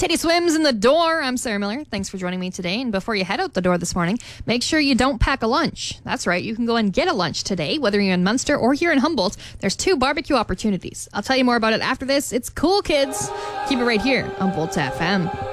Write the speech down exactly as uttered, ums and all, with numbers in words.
Teddy Swims in the door. I'm Sarah Miller. Thanks for joining me today. And before you head out the door this morning, make sure you don't pack a lunch. That's right. You can go and get a lunch today, whether you're in Munster or here in Humboldt. There's two barbecue opportunities. I'll tell you more about it after this. It's cool, kids. Keep it right here on Volt F M.